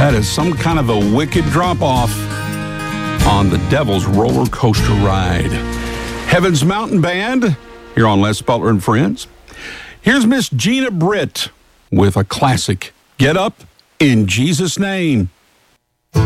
That is some kind of a wicked drop-off on the Devil's roller coaster ride. Heaven's Mountain Band here on Les Butler and Friends. Here's Miss Gina Britt with a classic, Get Up in Jesus' Name.